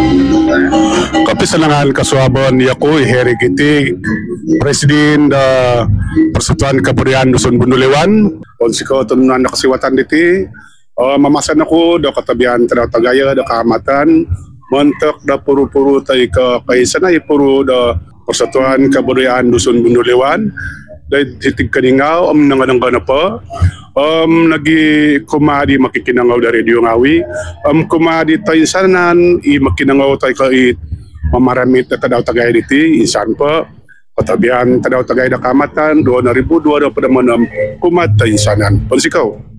Kapisalangan Kasuabon Yaku Heri Giti Presiden Persatuan Kebudayaan Dusun Bundulewan Konsiko Tununan Kasiwatan Diti memasan aku da katabian Tadau Tagaya da Keamatan mentek da puru-puru tai ke kaisana puru da Persatuan Kebudayaan Dusun Bundulewan da titik keningau nangadang apa lagi kumadi makikinangau dari Radio Ngawi kumadi tai sanan I makinangau tai ke memaramit Tadau Tagaya diti insan pa katabian Tadau Tagaya da Keamatan 2026 kumat tai sanan Ponsikau